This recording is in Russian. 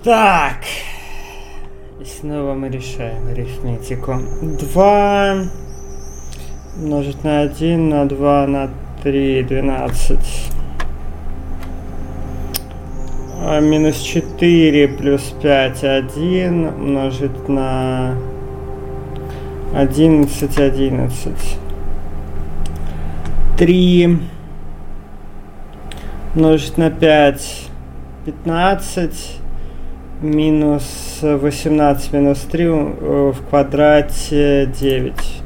Так. И снова мы решаем арифметику. 2 умножить на 1, на 2, на 3, 12. Минус 4 плюс 5, 1 умножить на 11, 11. 3 умножить на 5, 15. Минус 18 минус 3 в квадрате 9.